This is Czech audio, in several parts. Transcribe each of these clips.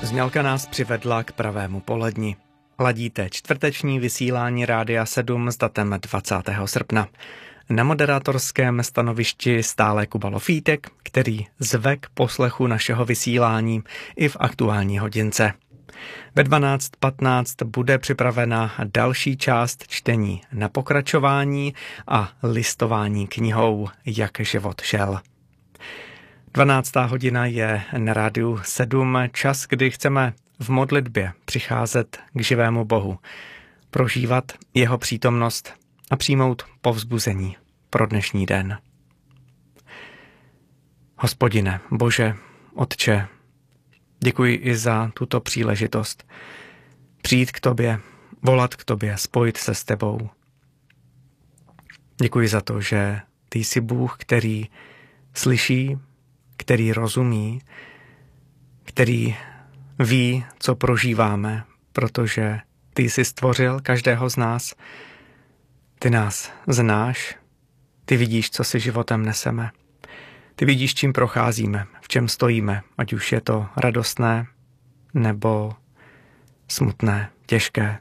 Znělka nás přivedla k pravému poledni. Ladíte čtvrteční vysílání Rádia 7 s datem 20. srpna. Na moderátorském stanovišti stále Kuba Lofítek, který zve k poslechu našeho vysílání i v aktuální hodince. Ve 12:15 bude připravena další část čtení na pokračování a listování knihou Jak život šel. 12. hodina je na Rádiu 7 čas, kdy chceme v modlitbě přicházet k živému Bohu, prožívat jeho přítomnost a přijmout povzbuzení pro dnešní den. Hospodine, Bože, Otče, děkuji i za tuto příležitost přijít k tobě, volat k tobě, spojit se s tebou. Děkuji za to, že ty jsi Bůh, který slyší, který rozumí, který ví, co prožíváme, protože ty jsi stvořil každého z nás, ty nás znáš, ty vidíš, co si životem neseme. Ty vidíš, čím procházíme, v čem stojíme, ať už je to radostné nebo smutné, těžké.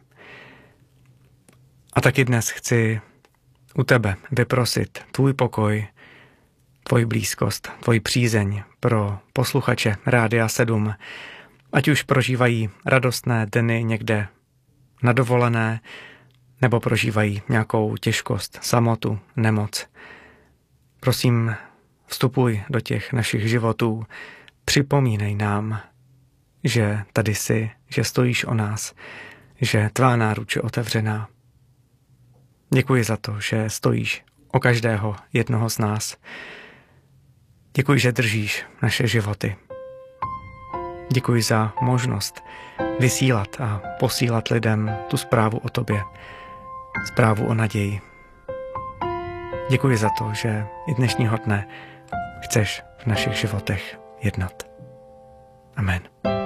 A taky dnes chci u tebe vyprosit tvůj pokoj, tvoji blízkost, tvoji přízeň pro posluchače Rádia 7, ať už prožívají radostné dny někde na dovolené, nebo prožívají nějakou těžkost, samotu, nemoc. Prosím, vstupuj do těch našich životů, připomínej nám, že tady jsi, že stojíš o nás, že tvá náruč je otevřená. Děkuji za to, že stojíš o každého jednoho z nás. Děkuji, že držíš naše životy. Děkuji za možnost vysílat a posílat lidem tu zprávu o tobě, zprávu o naději. Děkuji za to, že i dnešního dne chceš v našich životech jednat. Amen.